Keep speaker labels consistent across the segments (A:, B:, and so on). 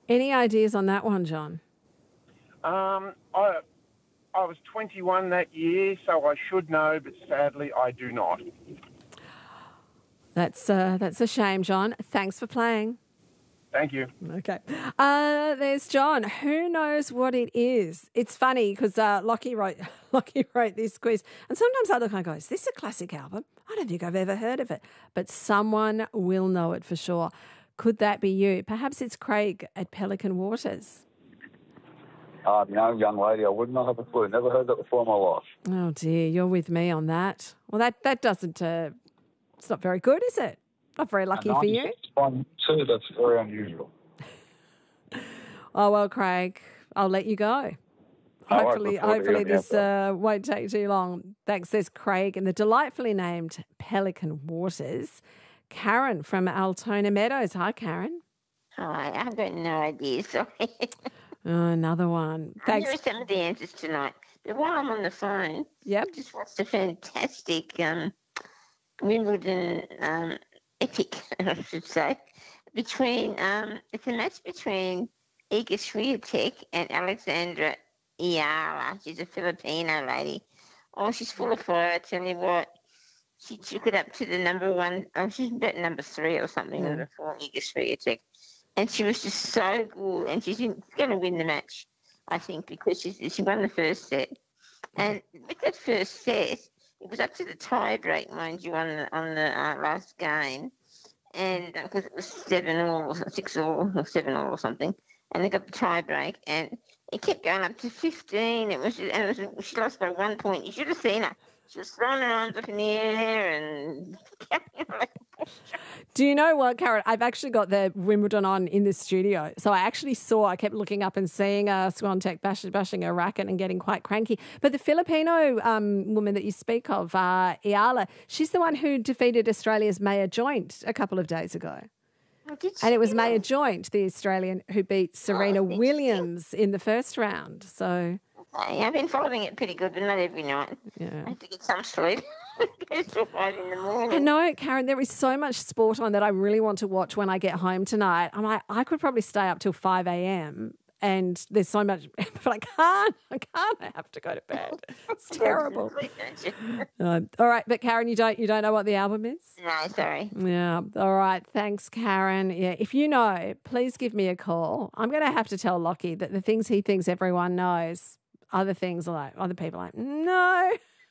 A: Any ideas on that one, John?
B: I was 21 that year, so I should know, but sadly I do not.
A: That's a shame, John. Thanks for playing.
B: Thank you.
A: Okay. There's John. Who knows what it is? It's funny because Lockie wrote this quiz, and sometimes I look and I go, "Is this a classic album? I don't think I've ever heard of it." But someone will know it for sure. Could that be you? Perhaps it's Craig at Pelican Waters.
C: Young lady, I would not have a clue. Never heard that before in my life.
A: Oh dear, you're with me on that. Well, that doesn't. It's not very good, is it? Not very lucky for you.
C: Too, that's very unusual.
A: Oh, well, Craig, I'll let you go. Hopefully this won't take too long. Thanks, says Craig in the delightfully named Pelican Waters. Karen from Altona Meadows. Hi, Karen.
D: Hi, I've got no idea, sorry.
A: Oh, another one. Thanks.
D: Here are some of the answers tonight. But while I'm on the phone, I just watched a fantastic Wimbledon epic, I should say, between it's a match between Iga Swiatek and Alexandra Iala. She's a Filipino lady. Oh, she's full of fire, I tell you what. She took it up to the number one. Oh, she's about number 3 or something, number 4, Iga Swiatek. And she was just so good. And she's going to win the match, I think, because she won the first set. And with that first set, it was up to the tie break, mind you, on the last game, and because it was 7-all, 6-all, or 7-all or something, and they got the tie break, and it kept going up to 15. She lost by 1 point. You should have seen her. She was throwing her arms up in the air and.
A: Do you know what, Karen? I've actually got the Wimbledon on in the studio. So I kept looking up and seeing Swiatek bashing a racket and getting quite cranky. But the Filipino woman that you speak of, Iala, she's the one who defeated Australia's Maya Joint a couple of days ago. And it was Maya Joint, the Australian, who beat Serena Williams in the first round. So
D: I've been following it pretty good, but not every night.
A: Yeah.
D: I have to get some sleep. It's till 5 in the morning.
A: I know, Karen, there is so much sport on that I really want to watch when I get home tonight. I could probably stay up till 5 a.m. and there's so much, but I can't. I have to go to bed. It's terrible. All right, but Karen, you don't know what the album is?
D: No, sorry.
A: Yeah. All right. Thanks, Karen. Yeah. If you know, please give me a call. I'm going to have to tell Lockie that the things he thinks everyone knows, other people are like, no.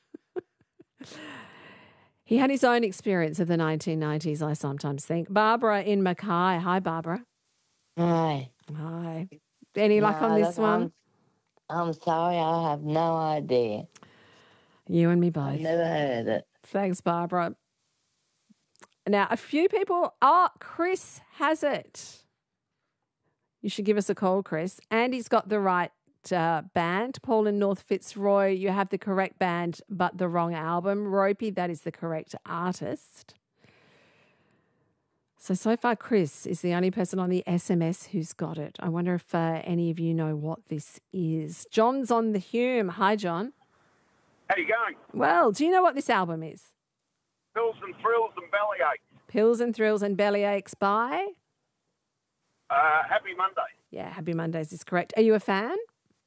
A: He had his own experience of the 1990s, I sometimes think. Barbara in Mackay. Hi, Barbara.
E: Hi.
A: Hi. Any luck on this one?
E: I'm sorry, I have no idea.
A: You and me both.
E: I've never heard it.
A: Thanks, Barbara. Now, a few people... Chris has it. You should give us a call, Chris. And he's got the right band. Paul in North Fitzroy, you have the correct band but the wrong album. Ropey, that is the correct artist. So far, Chris is the only person on the SMS who's got it. I wonder if any of you know what this is. John's on the Hume. Hi, John.
B: How you going?
A: Well, do you know what this album is?
B: Pills and Thrills and Bellyache.
A: Pills and Thrills and Bellyaches by?
B: Happy Monday.
A: Yeah, Happy Mondays is correct. Are you a fan?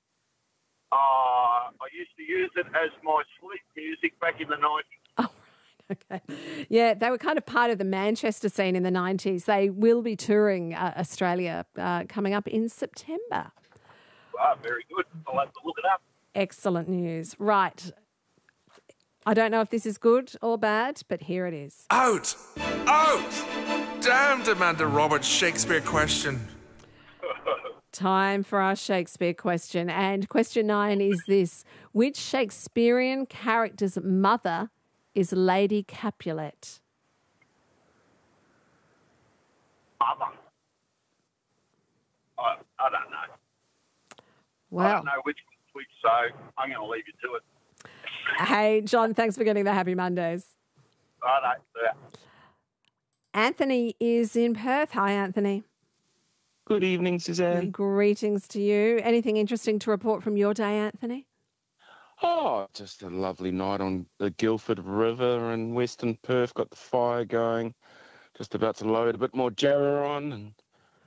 B: I used to use it as my sleep music back in the 90s.
A: Oh, right, okay. Yeah, they were kind of part of the Manchester scene in the 90s. They will be touring Australia coming up in September.
B: Very good. I'll have to look it up.
A: Excellent news. Right. I don't know if this is good or bad, but here it is.
F: Out! Damned Amanda Roberts Shakespeare question.
A: Time for our Shakespeare question. And question 9 is this. Which Shakespearean character's mother is Lady Capulet?
B: Mother? I don't know.
A: Well,
B: I don't know which, so I'm going to leave you to it.
A: Hey, John, thanks for getting the Happy Mondays.
B: Righto. Yeah.
A: Anthony is in Perth. Hi, Anthony.
G: Good evening, Suzanne.
A: Greetings to you. Anything interesting to report from your day, Anthony?
G: Oh, just a lovely night on the Guildford River in Western Perth. Got the fire going. Just about to load a bit more jarrah on and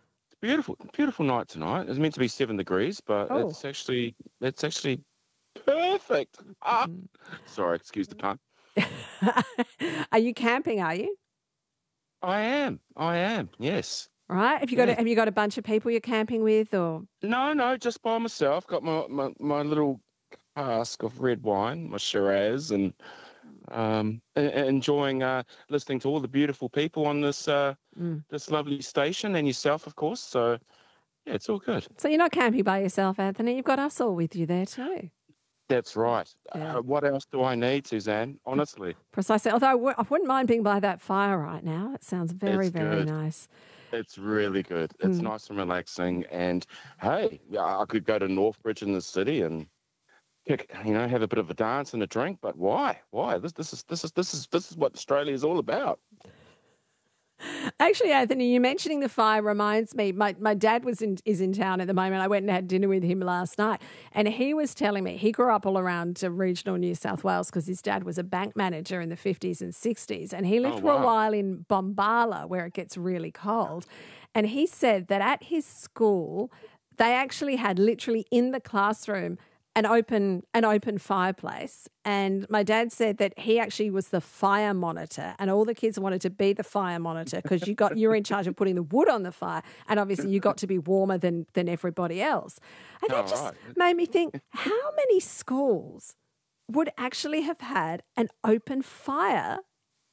G: beautiful night tonight. It's meant to be 7 degrees, but it's actually perfect. Sorry, excuse the pun.
A: Are you camping? Are you?
G: I am. Yes.
A: Right. Have you got a bunch of people you're camping with, or?
G: No, just by myself. Got my little cask of red wine, my Shiraz, and enjoying listening to all the beautiful people on this this lovely station, and yourself, of course. So yeah, it's all good.
A: So you're not camping by yourself, Anthony. You've got us all with you there too.
G: That's right.
A: Yeah.
G: What else do I need, Suzanne? Honestly.
A: Precisely. Although I wouldn't mind being by that fire right now. It sounds very, very nice.
G: It's really good. It's nice and relaxing. And hey, I could go to Northbridge in the city and have a bit of a dance and a drink. But why? Why? This is what Australia is all about.
A: Actually, Anthony, you mentioning the fire reminds me. My dad is in town at the moment. I went and had dinner with him last night, and he was telling me he grew up all around regional New South Wales because his dad was a bank manager in the 50s and 60s, and he lived for a while in Bombala where it gets really cold. And he said that at his school, they actually had literally in the classroom an open fireplace. And my dad said that he actually was the fire monitor, and all the kids wanted to be the fire monitor because you're in charge of putting the wood on the fire, and obviously you got to be warmer than everybody else. And that just made me think, how many schools would actually have had an open fireplace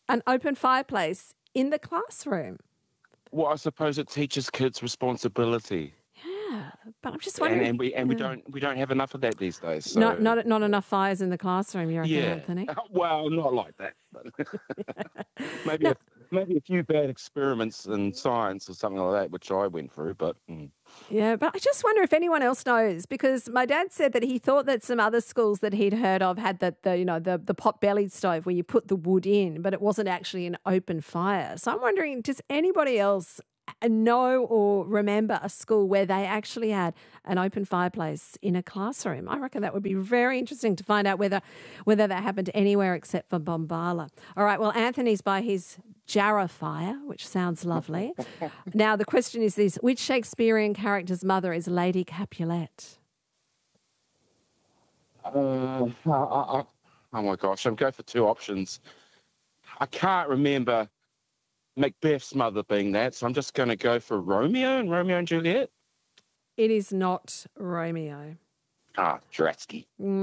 A: in the classroom?
G: Well, I suppose it teaches kids responsibility.
A: Yeah, but I'm just wondering.
G: And we don't have enough of that these days. So.
A: Not enough fires in the classroom, you reckon, Anthony?
G: Well, not like that. But maybe a few bad experiments in science or something like that, which I went through. But
A: yeah, but I just wonder if anyone else knows, because my dad said that he thought that some other schools that he'd heard of had the pot-bellied stove where you put the wood in, but it wasn't actually an open fire. So I'm wondering, does anybody else know or remember a school where they actually had an open fireplace in a classroom? I reckon that would be very interesting to find out whether that happened anywhere except for Bombala. All right, well, Anthony's by his Jarrah fire, which sounds lovely. Now, the question is this: which Shakespearean character's mother is Lady Capulet?
G: Oh my gosh, I'm going for two options. I can't remember Macbeth's mother being that, so I'm just going to go for Romeo and Juliet.
A: It is not Romeo.
G: Dratsky.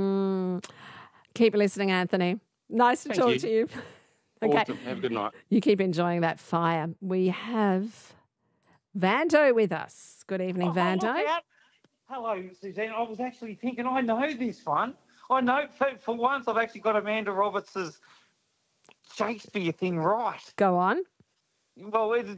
A: Keep listening, Anthony. Nice to talk to you. Okay.
G: Awesome. Have a good night.
A: You keep enjoying that fire. We have Vando with us. Good evening, Vando.
H: Hello, Suzanne. I was actually thinking, I know this one. I know, for once, I've actually got Amanda Roberts' Shakespeare thing right.
A: Go on.
H: Well, you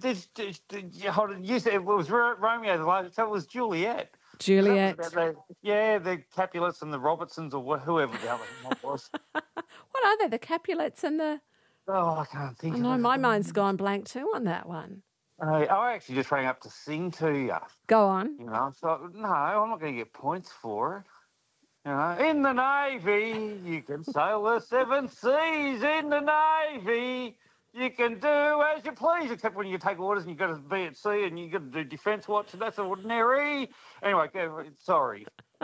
H: said it was Romeo, so it was Juliet.
A: Juliet.
H: The Capulets and the Robertsons, or whoever the other one was.
A: What are they? The Capulets and the...
H: Oh, I can't think of it.
A: No, my mind's gone blank too on that one.
H: I actually just rang up to sing to you.
A: Go on.
H: So, no, I'm not going to get points for it. In the Navy, you can sail the 7 seas. In the Navy, you can do as you please, except when you take orders and you've got to be at sea and you've got to do defence watch, and that's ordinary. Anyway, sorry.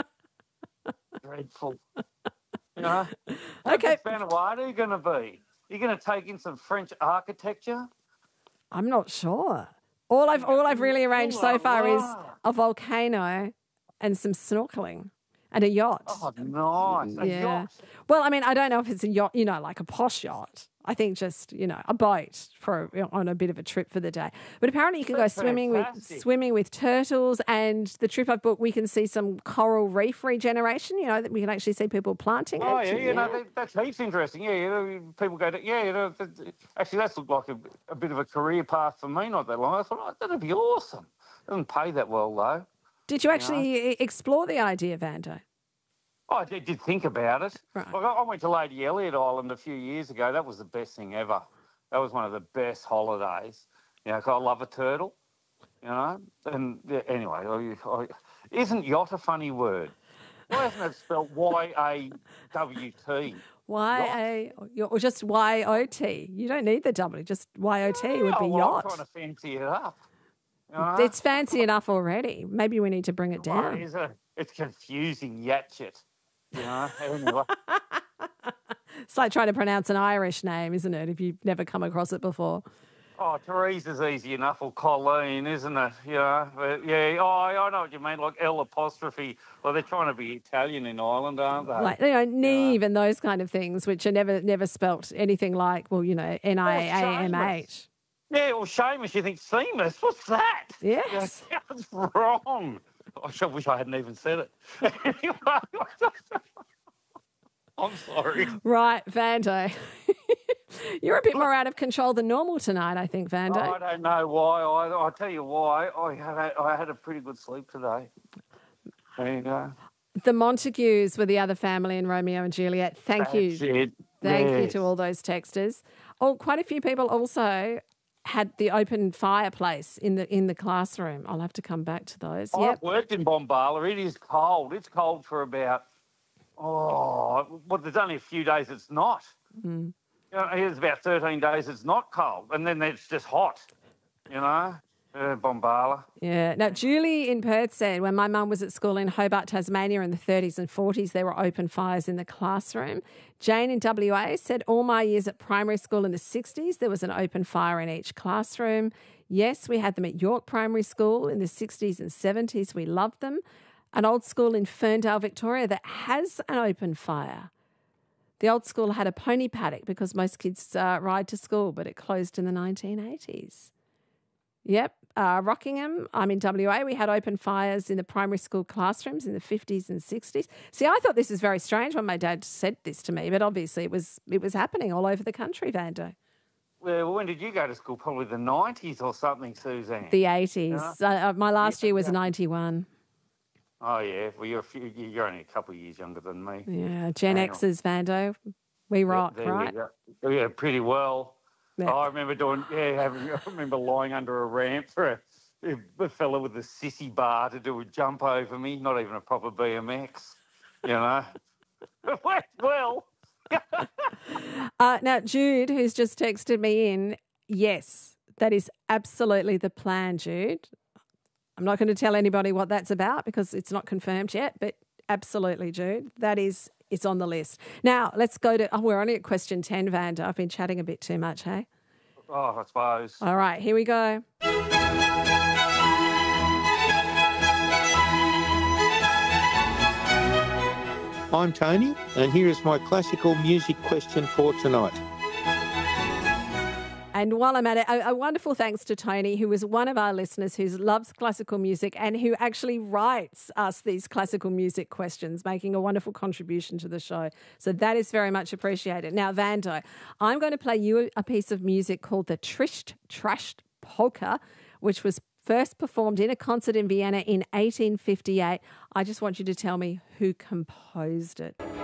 H: Dreadful. How
A: okay.
H: Vanuatu are you going to be? Are you going to take in some French architecture?
A: I'm not sure. All I've really arranged so far is a volcano and some snorkeling. And a yacht.
H: Oh, nice. A yacht.
A: Well, I mean, I don't know if it's a yacht, like a posh yacht. I think just, a boat on a bit of a trip for the day. But apparently you can go swimming with turtles, and the trip I've booked, we can see some coral reef regeneration, that we can actually see people planting it.
H: Oh, yeah, that's heaps interesting. Yeah, people go to, actually that's looked like a bit of a career path for me not that long. I thought, that'd be awesome. Doesn't pay that well, though.
A: Did you actually explore the idea, Vando?
H: Oh, I did think about it.
A: Right.
H: I went to Lady Elliot Island a few years ago. That was the best thing ever. That was one of the best holidays. 'Cause I love a turtle, And anyway, isn't yacht a funny word? Why isn't it spelled Y-A-W-T?
A: Y-A, or just Y-O-T. You don't need the W, just Y-O-T would be yacht.
H: I'm trying to fancy it up.
A: It's fancy enough already. Maybe we need to bring it down.
H: It's confusing, yatchit. Anyway.
A: It's like trying to pronounce an Irish name, isn't it, if you've never come across it before?
H: Oh, Teresa's easy enough, or Colleen, isn't it? But I know what you mean, like L apostrophe. Well, they're trying to be Italian in Ireland, aren't they?
A: Like, Neve and those kind of things, which are never spelt anything like, Niaamh.
H: Yeah, well, Seamus, you think Seamus? What's that?
A: Yes.
H: That's wrong. I wish I hadn't even said it. Anyway, I'm sorry.
A: Right, Vando. You're a bit more out of control than normal tonight, I think, Vando.
H: I don't know why. I'll tell you why. I had a pretty good sleep today. There you go.
A: The Montagues were the other family in Romeo and Juliet. Thank you. Thank you to all those texters. Oh, quite a few people also had the open fireplace in the classroom. I'll have to come back to those.
H: I've worked in Bombala. It is cold. It's cold for about, there's only a few days it's not.
A: Mm.
H: It's about 13 days it's not cold, and then it's just hot, Bombala.
A: Yeah. Now, Julie in Perth said, when my mum was at school in Hobart, Tasmania in the 30s and 40s, there were open fires in the classroom. Jane in WA said, all my years at primary school in the 60s, there was an open fire in each classroom. Yes, we had them at York Primary School in the 60s and 70s. We loved them. An old school in Ferndale, Victoria that has an open fire. The old school had a pony paddock because most kids ride to school, but it closed in the 1980s. Yep. Rockingham, I'm in WA. We had open fires in the primary school classrooms in the 50s and 60s. See, I thought this was very strange when my dad said this to me, but obviously it was happening all over the country, Vando.
H: Well, when did you go to school? Probably the 90s or something, Suzanne.
A: The 80s. My last year was 91.
H: Oh, yeah. Well, you're only a couple of years younger than me.
A: Yeah, Gen Xers, Vando. We rock, right?
H: Yeah, pretty well.
A: Yeah.
H: I remember I remember lying under a ramp for a fella with a sissy bar to do a jump over me, not even a proper BMX, Well.
A: Now, Jude, who's just texted me in, yes, that is absolutely the plan, Jude. I'm not going to tell anybody what that's about because it's not confirmed yet, but absolutely, Jude, it's on the list. Now, let's go to, we're only at question 10, Vanda. I've been chatting a bit too much, hey?
H: Oh, I suppose.
A: All right, here we go.
I: I'm Tony, and here is my classical music question for tonight.
A: And while I'm at it, a wonderful thanks to Tony, who is one of our listeners who loves classical music and who actually writes us these classical music questions, making a wonderful contribution to the show. So that is very much appreciated. Now, Vando, I'm going to play you a piece of music called the Trisht Trasht Polka, which was first performed in a concert in Vienna in 1858. I just want you to tell me who composed it.